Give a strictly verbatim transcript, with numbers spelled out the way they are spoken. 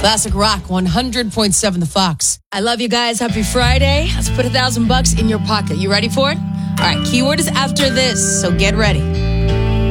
Classic Rock, one hundred point seven The Fox. I love you guys. Happy Friday. Let's put a thousand bucks in your pocket. You ready for it? All right, keyword is after this, so get ready.